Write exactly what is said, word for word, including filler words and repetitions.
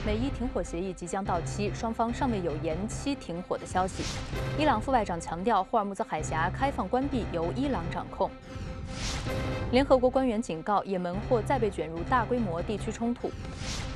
美伊停火协议即将到期，双方尚未有延期停火的消息。伊朗副外长强调，霍尔木兹海峡开放关闭由伊朗掌控。联合国官员警告，也门或再被卷入大规模地区冲突。